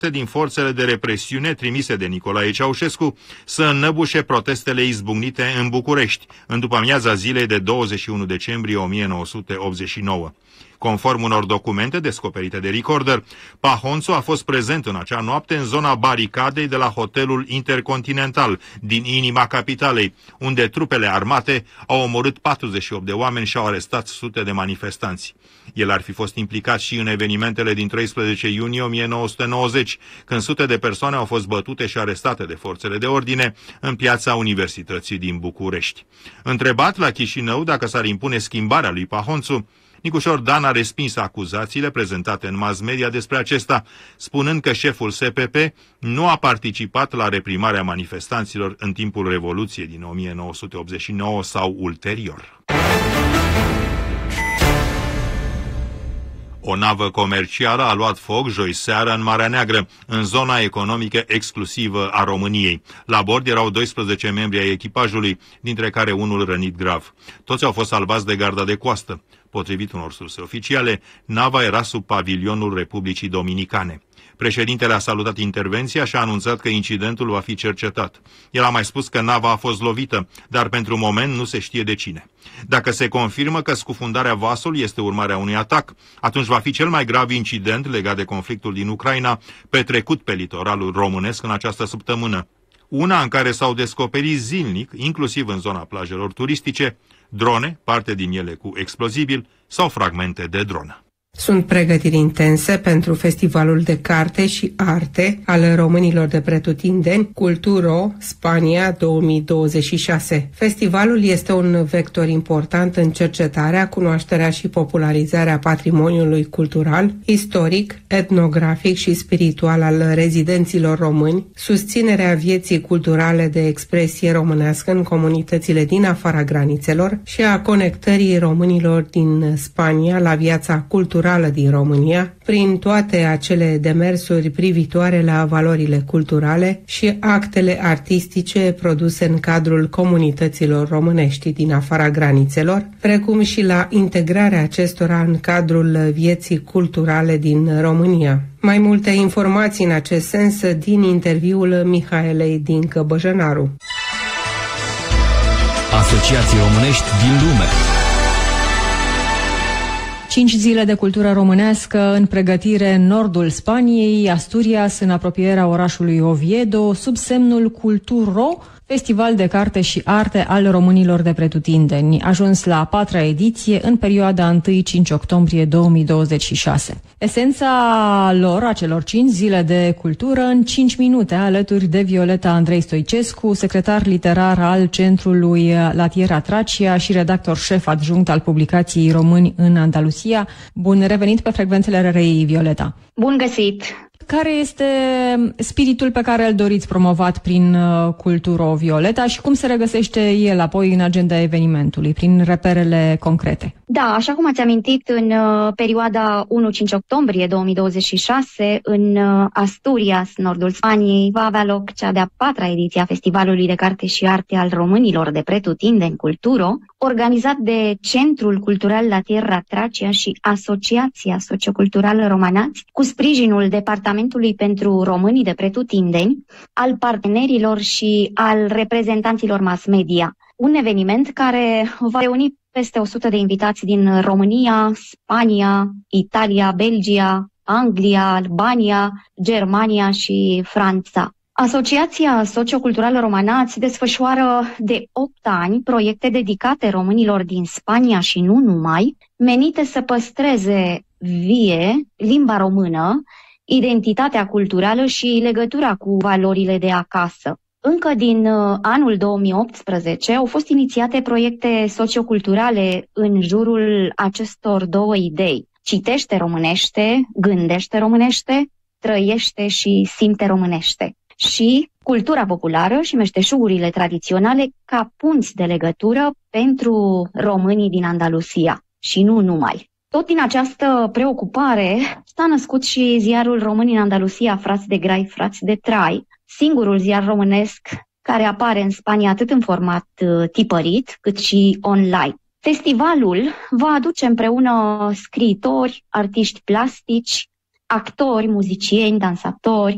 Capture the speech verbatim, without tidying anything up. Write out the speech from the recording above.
din forțele de represiune trimise de Nicolae Ceaușescu să înnăbușe protestele izbucnite în București, în după-amiaza zilei de douăzeci și unu decembrie o mie nouă sute optzeci și nouă. Conform unor documente descoperite de Recorder, Pahonțu a fost prezent în acea noapte în zona baricadei de la hotelul Intercontinental din inima capitalei, unde trupele armate au omorât patruzeci și opt de oameni și au arestat sute de manifestanți. El ar fi fost implicat și în evenimentele din treisprezece iunie o mie nouă sute nouăzeci, când sute de persoane au fost bătute și arestate de forțele de ordine în piața Universității din București. Întrebat la Chișinău dacă s-ar impune schimbarea lui Pahonțu, Nicușor Dan a respins acuzațiile prezentate în mass media despre acesta, spunând că șeful S P P nu a participat la reprimarea manifestanților în timpul Revoluției din o mie nouă sute optzeci și nouă sau ulterior. O navă comercială a luat foc joi seară în Marea Neagră, în zona economică exclusivă a României. La bord erau doisprezece membri ai echipajului, dintre care unul rănit grav. Toți au fost salvați de garda de coastă. Potrivit unor surse oficiale, nava era sub pavilionul Republicii Dominicane. Președintele a salutat intervenția și a anunțat că incidentul va fi cercetat. El a mai spus că nava a fost lovită, dar pentru moment nu se știe de cine. Dacă se confirmă că scufundarea vasului este urmarea unui atac, atunci va fi cel mai grav incident legat de conflictul din Ucraina, petrecut pe litoralul românesc în această săptămână. Una în care s-au descoperit zilnic, inclusiv în zona plajelor turistice, drone, parte din ele cu explozibil sau fragmente de dronă. Sunt pregătiri intense pentru Festivalul de Carte și Arte al românilor de pretutindeni, Culturo Spania două mii douăzeci și șase. Festivalul este un vector important în cercetarea, cunoașterea și popularizarea patrimoniului cultural, istoric, etnografic și spiritual al rezidenților români, susținerea vieții culturale de expresie românească în comunitățile din afara granițelor și a conectării românilor din Spania la viața culturală din România, prin toate acele demersuri privitoare la valorile culturale și actele artistice produse în cadrul comunităților românești din afara granițelor, precum și la integrarea acestora în cadrul vieții culturale din România. Mai multe informații în acest sens din interviul Mihaelei Dincă Băjănaru. Asociații românești din lume. Cinci zile de cultură românească în pregătire în nordul Spaniei, Asturias, în apropierea orașului Oviedo, sub semnul Culturo, Festival de Carte și Arte al românilor de pretutindeni, ajuns la a patra ediție în perioada întâi-cinci octombrie două mii douăzeci și șase. Esența lor, a celor cinci zile de cultură, în cinci minute, alături de Violeta Andrei Stoicescu, secretar literar al Centrului La Tierra Tracia și redactor șef adjunct al publicației Români în Andalusia. Bun revenit pe frecvențele R R I, Violeta! Bun găsit! Care este spiritul pe care îl doriți promovat prin Culturo, Violeta, și cum se regăsește el apoi în agenda evenimentului, prin reperele concrete? Da, așa cum ați amintit, în perioada unu-cinci octombrie două mii douăzeci și șase, în Asturias, nordul Spaniei, va avea loc cea de-a patra ediție a Festivalului de Carte și Arte al românilor de pretutindeni, Culturo, organizat de Centrul Cultural La Tierra Tracia și Asociația Socioculturală Românați, cu sprijinul Departamentului pentru Românii de pretutindeni, al partenerilor și al reprezentanților mass media. Un eveniment care va reuni peste o sută de invitați din România, Spania, Italia, Belgia, Anglia, Albania, Germania și Franța. Asociația Socioculturală Românați desfășoară de opt ani proiecte dedicate românilor din Spania și nu numai, menite să păstreze vie limba română, identitatea culturală și legătura cu valorile de acasă. Încă din uh, anul două mii optsprezece au fost inițiate proiecte socioculturale în jurul acestor două idei. Citește românește, gândește românește, trăiește și simte românește. Și cultura populară și meșteșugurile tradiționale ca punți de legătură pentru românii din Andalusia și nu numai. Tot din această preocupare s-a născut și ziarul Români în Andalusia, Frați de Grai, Frați de Trai, singurul ziar românesc care apare în Spania atât în format uh, tipărit cât și online. Festivalul va aduce împreună scriitori, artiști plastici, actori, muzicieni, dansatori,